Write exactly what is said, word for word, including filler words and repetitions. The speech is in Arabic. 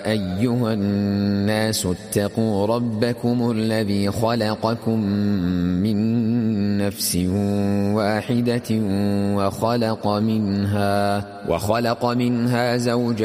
أيها الناس اتقوا ربكم الذي خلقكم من نفس واحدة وخلق منها وخلق منها زوجها